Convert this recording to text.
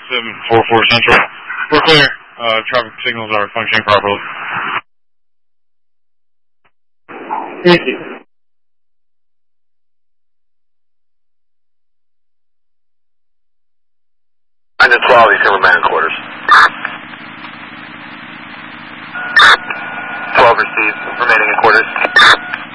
744 Central. We're clear. Traffic signals are functioning properly. Thank you. And then 12, East Hammer Man Quarters.